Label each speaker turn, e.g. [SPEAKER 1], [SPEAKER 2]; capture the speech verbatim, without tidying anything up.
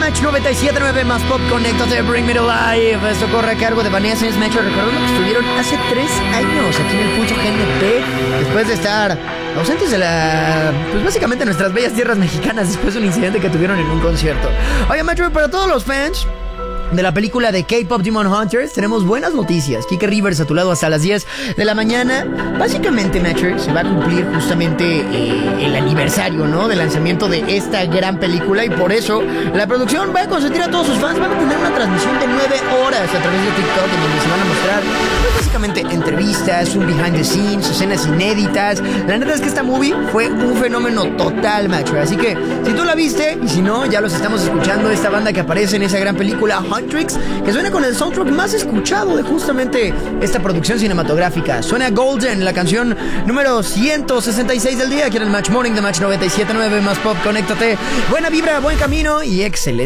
[SPEAKER 1] Match noventa y siete punto nueve más Pop, conéctate, Bring Me to Life. Esto corre a cargo de Vanessa y Smash, recordando que estuvieron hace tres años aquí en el Pulso G N P, después de estar ausentes de la, pues básicamente nuestras bellas tierras mexicanas, después de un incidente que tuvieron en un concierto. Oye, Metro, para todos los fans de la película de K-Pop Demon Hunters, tenemos buenas noticias. Kike Rivers a tu lado hasta las diez de la mañana. Básicamente, Metro, se va a cumplir justamente eh, el aniversario, ¿no?, del lanzamiento de esta gran película, y por eso la producción va a consentir a todos sus fans. Van a tener una transmisión de nueve horas a través de TikTok, en donde se van a mostrar, pues, básicamente entrevistas, un behind the scenes, escenas inéditas. La neta es que esta movie fue un fenómeno total, Metro. Así que, si tú la viste, y si no, ya los estamos escuchando, esta banda que aparece en esa gran película, Huntrix, que suena con el soundtrack más escuchado de justamente esta producción cinematográfica. Suena Golden, la canción número ciento sesenta y seis del día, aquí en el Match Morning de Match noventa y siete punto nueve más Pop. Conéctate, buena vibra, buen camino y excelente